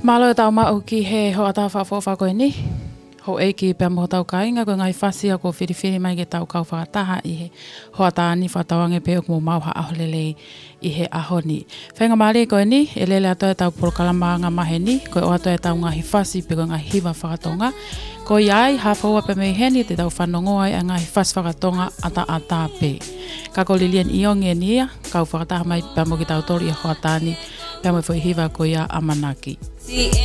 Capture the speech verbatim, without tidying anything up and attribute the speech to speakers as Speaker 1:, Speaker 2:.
Speaker 1: Malo tau mau ki he ho ata whawhawha koe ni. Ho eiki pia mo tau kainga koe ngai whasi a ko whiriwhiri mai ke tau kau whakataha i he ho ata ni whatawange peo mo mau ha aholele i he ahoni. Whenga maari koe ni, e lele atoe tau porokalama ngā mahe ni, koe o atoe tau ngahi whasi pe koe ngahi hiwa whakatonga. Ko iai, hawhaua pe mei heni te tau whanongoa i a ngahi whasi whakatonga ata ata pe. Kako lilian ionge nia, kau whakataha mai pia mo ki tau tori i ho ata ni, pia mo i hiwa ko ia amanaki.